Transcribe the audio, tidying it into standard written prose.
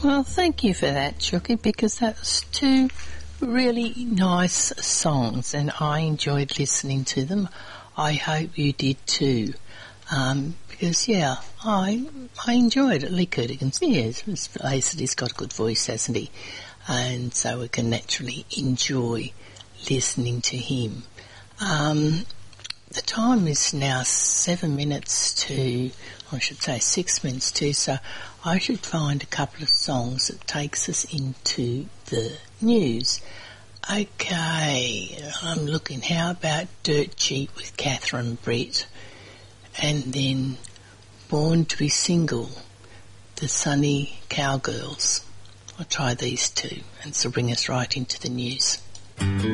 Well, thank you for that, Chucky, because that's two really nice songs and I enjoyed listening to them. I hope you did too. Because, yeah, I enjoyed it. Lee Curtigan's, let's face it, he's got a good voice, hasn't he? And so we can naturally enjoy listening to him. The time is now 7 minutes to, I should say 6 minutes to, so I should find a couple of songs that takes us into the news. Okay, I'm looking, how about Dirt Cheap with Catherine Brett? And then Born to be Single, the Sunny Cowgirls. I'll try these two, and so bring us right into the news.